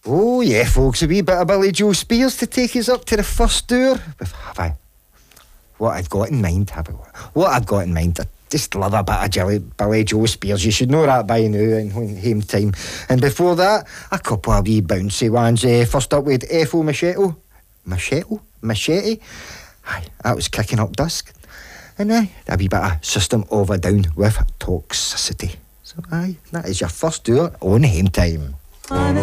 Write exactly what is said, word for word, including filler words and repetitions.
Oh yeah, folks, a wee bit of Billy Joe Spears to take us up to the first door. Have I? What I've got in mind, have I? What I've got in mind, I just love a bit of jelly, Billy Joe Spears. You should know that by now in home time. And before that, a couple of wee bouncy ones. Uh, first up with F O Machete. Machete? Machete? Aye, that was Kicking Up Dusk. And uh, a wee bit of System of a Down with Toxicity. So aye, that is your first door on Home Time.